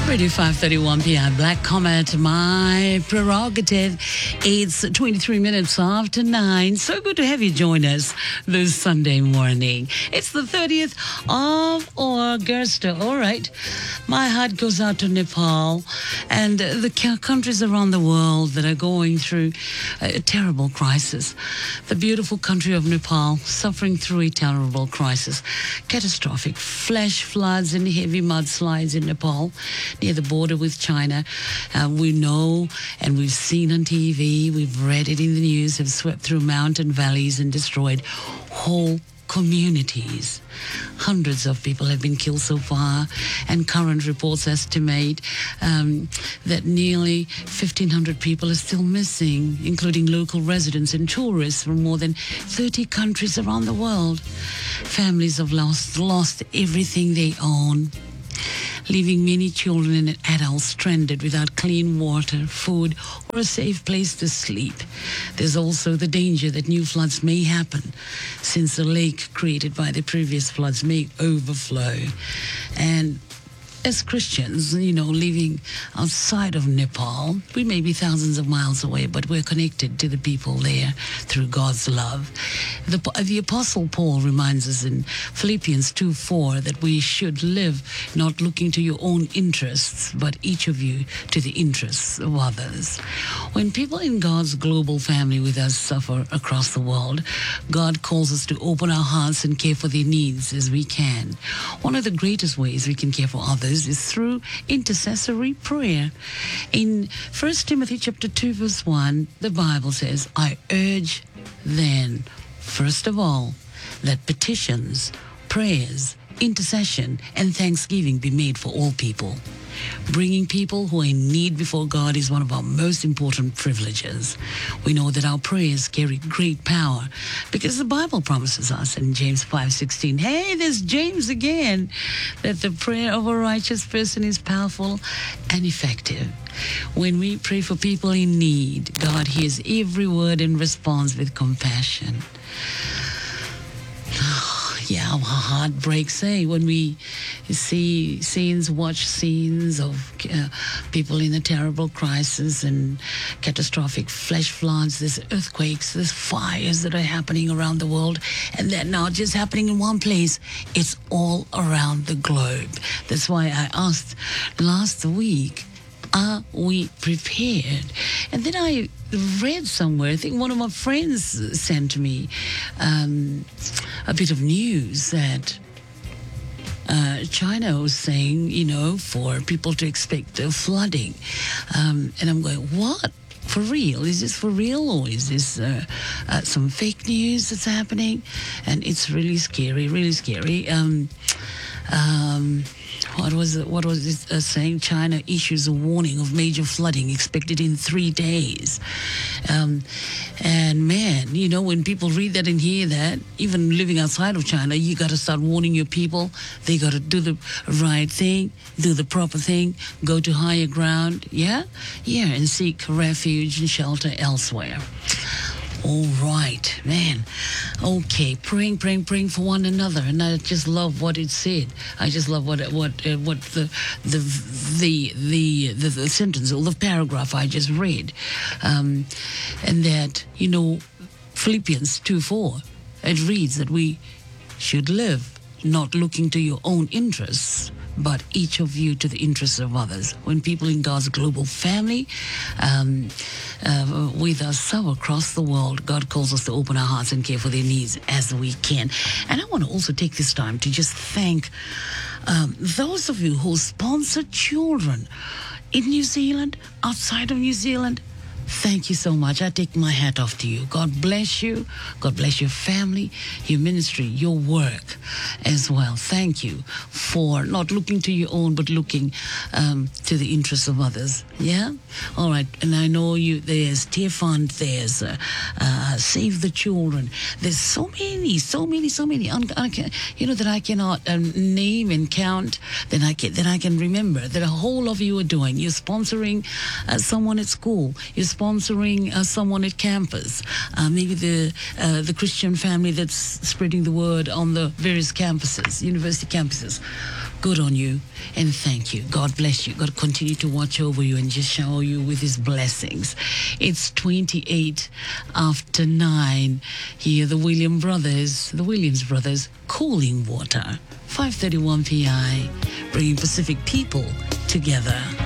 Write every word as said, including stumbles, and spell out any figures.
Radio five thirty-one p.m. Black Comet, my prerogative. It's twenty-three minutes after nine. So good to have you join us this Sunday morning. It's the thirtieth of August. All right. My heart goes out to Nepal and the countries around the world that are going through a terrible crisis. The beautiful country of Nepal suffering through a terrible crisis. Catastrophic flash floods and heavy mudslides in Nepal, near the border with China. Uh, we know and we've seen on T V, we've read it in the news, have swept through mountain valleys and destroyed whole communities. Hundreds of people have been killed so far, and current reports estimate um, that nearly fifteen hundred people are still missing, including local residents and tourists from more than thirty countries around the world. Families have lost, lost everything they own, leaving many children and adults stranded without clean water, food, or a safe place to sleep. There's also the danger that new floods may happen, since the lake created by the previous floods may overflow. And as Christians, you know, living outside of Nepal, we may be thousands of miles away, but we're connected to the people there through God's love. The, the Apostle Paul reminds us in Philippians two four that we should live not looking to your own interests, but each of you to the interests of others. When people in God's global family with us suffer across the world, God calls us to open our hearts and care for their needs as we can. One of the greatest ways we can care for others is through intercessory prayer. In First Timothy chapter two verse one, the Bible says, I urge then, first of all, that petitions, prayers, intercession, and thanksgiving be made for all people. Bringing people who are in need before God is one of our most important privileges. We know that our prayers carry great power because the Bible promises us in James five sixteen, hey, there's James again, that the prayer of a righteous person is powerful and effective. When we pray for people in need, God hears every word and responds with compassion. Yeah, our heart breaks, eh, when we see scenes, watch scenes of uh, people in a terrible crisis and catastrophic flash floods, there's earthquakes, there's fires that are happening around the world, and they're not just happening in one place, it's all around the globe. That's why I asked last week, are we prepared? And then I read somewhere, I think one of my friends sent me um, a bit of news that uh, China was saying, you know, for people to expect uh, flooding. Um, and I'm going, what? For real? Is this for real, or is this uh, uh, some fake news that's happening? And it's really scary, really scary. Um, um, What was it, what was it uh, saying? China issues a warning of major flooding expected in three days. Um, and man, you know, when people read that and hear that, even living outside of China, you got to start warning your people. They got to do the right thing, do the proper thing, go to higher ground, yeah? Yeah, and seek refuge and shelter elsewhere. All right, man. Okay, praying, praying, praying for one another, and I just love what it said. I just love what what uh, what the the the the the, the sentence or the paragraph I just read, um, and that, you know, Philippians two four, it reads that we should live not looking to your own interests, but each of you to the interests of others. When people in God's global family um, uh, with us so across the world, God calls us to open our hearts and care for their needs as we can. And I want to also take this time to just thank um, those of you who sponsor children in New Zealand, outside of New Zealand. Thank you so much. I take my hat off to you. God bless you. God bless your family, your ministry, your work as well. Thank you for not looking to your own, but looking um, to the interests of others. Yeah? All right. And I know you. There's Tear Fund. There's uh, uh, Save the Children. There's so many, so many, so many, un- un- you know, that I cannot um, name and count, that I can, that I can remember, that a whole lot of you are doing. You're sponsoring uh, someone at school. You're sponsoring uh, someone at campus, uh, maybe the uh, the Christian family that's spreading the word on the various campuses, university campuses. Good on you, and thank you. God bless you. God continue to watch over you and just shower you with his blessings. It's twenty-eight after nine. Here, the William brothers, the Williams brothers, Cooling Water, five thirty-one P I, bringing Pacific people together.